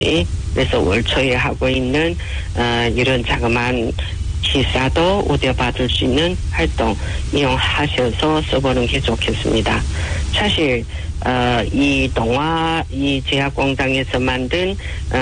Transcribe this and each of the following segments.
그래서 월초에 하고 있는 이런 자그마한 기사도 우대받을 수 있는 활동 이용하셔서 써보는 게 좋겠습니다. 사실 이 동화 이 제약공장에서 만든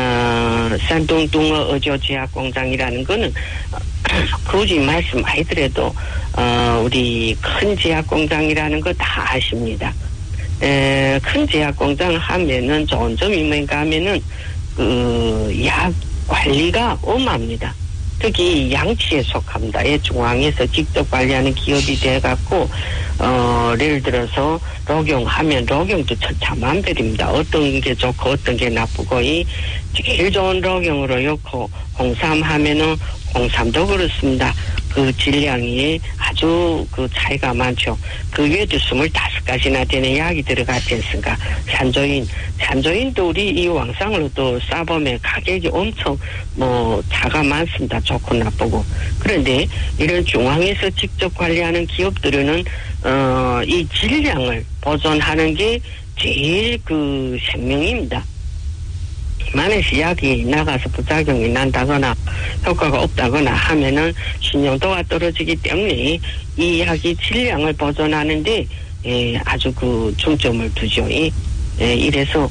산둥둥어 어조 제약공장이라는 거는 굳이 말씀 안 하더라도 우리 큰 제약공장이라는 거 다 아십니다. 큰 제약공장 하면은 좋은 점이 뭔가 하면은 약 관리가 엄합니다. 특히 양치에 속합니다. 중앙에서 직접 관리하는 기업이 돼갖고 예를 들어서 녹용하면 녹용도 천차만별입니다. 어떤 게 좋고 어떤 게 나쁘고 제일 좋은 녹용으로 넣고 홍삼하면은 홍삼도 그렇습니다. 그 질량이 아주 그 차이가 많죠. 그 외에도 25가지나 되는 약이 들어갔지 않습니까? 산조인도 우리 이 왕상으로도 싸보면 가격이 엄청 차가 많습니다. 좋고 나쁘고. 그런데 이런 중앙에서 직접 관리하는 기업들은 이 질량을 보존하는 게 제일 그 생명입니다. 만약에 약이 나가서 부작용이 난다거나 효과가 없다거나 하면은 신용도가 떨어지기 때문에 이 약이 질량을 보존하는데 아주 그 중점을 두죠. 이래서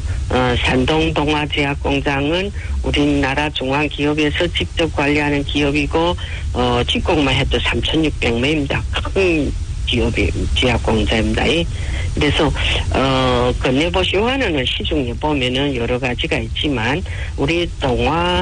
산동동화제약공장은 우리나라 중앙기업에서 직접 관리하는 기업이고 직공만 해도 3,600명입니다. 큰 기업이 제약공장입니다. 그래서 건네보시환원을 시중에 보면은 여러 가지가 있지만 우리 동화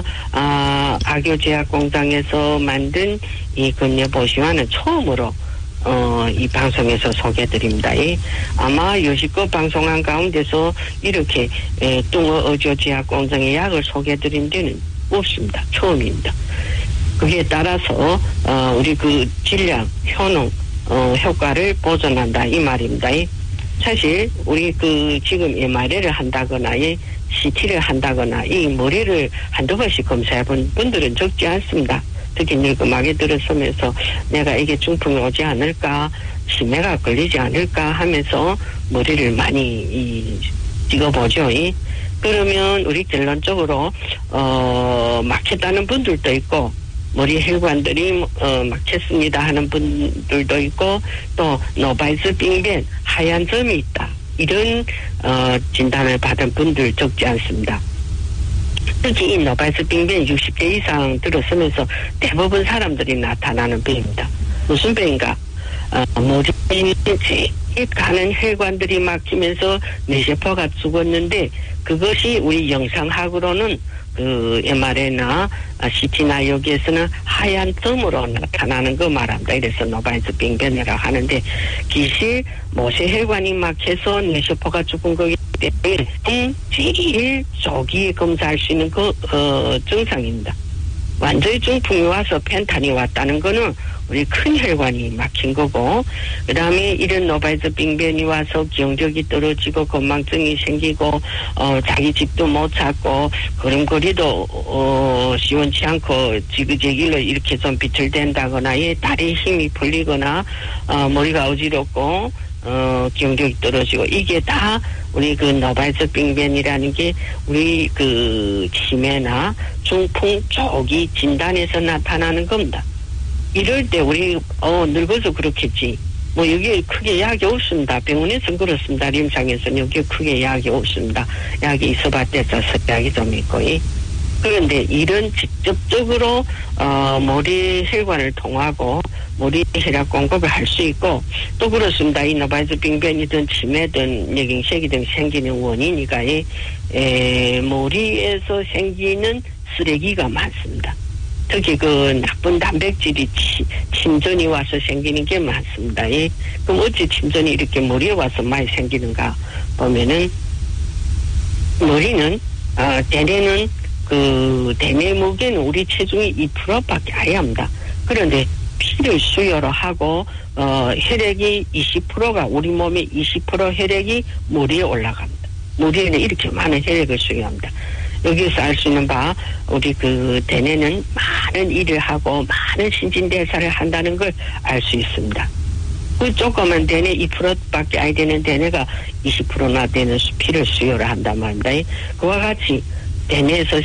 악교제약공장에서 만든 이 건네보시환은 처음으로 이 방송에서 소개해드립니다. 아마 여지껏 방송한 가운데서 이렇게 뚱어 어조제약공장의 약을 소개해드린 데는 없습니다. 처음입니다. 그에 따라서 우리 그 질량, 효능, 효과를 보존한다 이 말입니다. 사실 우리 그 지금 MRI를 한다거나 CT를 한다거나 이 머리를 한두 번씩 검사해 본 분들은 적지 않습니다. 특히 늙음하게 들어서면서 내가 이게 중풍이 오지 않을까, 치매가 걸리지 않을까 하면서 머리를 많이 찍어보죠. 그러면 우리 결론적으로 막혔다는 분들도 있고 머리 혈관들이 막혔습니다 하는 분들도 있고 또 노바이스 빙변 하얀 점이 있다 이런 진단을 받은 분들 적지 않습니다. 특히 이 노바이스 빙변 60대 이상 들어서면서 대부분 사람들이 나타나는 병입니다. 무슨 병인가? 머리에 가는 혈관들이 막히면서 뇌세포가 죽었는데 그것이 우리 영상학으로는 그 MRI나 CT나 여기에서는 하얀 점으로 나타나는 거 말합니다. 이래서 노바이스 빙변이라고 하는데 기실 모세혈관이 막혀서 뇌세포가 죽은 거기 때문에 제일 조기에 검사할 수 있는 그 증상입니다. 완전히 중풍이 와서 펜탄이 왔다는 거는 우리 큰 혈관이 막힌 거고 그 다음에 이런 노바이스 빙변이 와서 기억력이 떨어지고 건망증이 생기고 자기 집도 못 찾고 걸음걸이도 시원치 않고 지그재길로 이렇게 좀 비틀댄다거나 다리에 힘이 풀리거나 머리가 어지럽고 기억력이 떨어지고 이게 다 우리 그 노바이스 빙변이라는 게 우리 그 치매나 중풍 조기 진단에서 나타나는 겁니다. 이럴 때 우리 늙어서 그렇겠지. 여기에 크게 약이 없습니다. 병원에서는 그렇습니다. 임상에서는 여기에 크게 약이 없습니다. 약이 있어봤자 약이 좀 있고. 그런데 이런 직접적으로 머리 혈관을 통하고 머리 혈액 공급을 할 수 있고 또 그렇습니다. 이 노바이스 빙변이든 치매든 뇌경색이든 생기는 원인이가 머리에서 생기는 쓰레기가 많습니다. 특히 그 나쁜 단백질이 침전이 와서 생기는 게 많습니다. 그럼 어찌 침전이 이렇게 머리에 와서 많이 생기는가 보면은 머리는 대뇌는 그 대뇌 무게는 우리 체중이 2%밖에 안 합니다. 그런데 피를 수요를 하고 혈액이 20%가 우리 몸의 20% 혈액이 머리에 올라갑니다. 머리에는 이렇게 많은 혈액을 수요합니다. 여기서 알 수 있는 바 우리 그 대뇌는 많은 일을 하고 많은 신진대사를 한다는 걸 알 수 있습니다. 그 조그만 대뇌 2%밖에 안 되는 대뇌가 20%나 되는 피를 수요를 한단 말입니다. 그와 같이 대내에서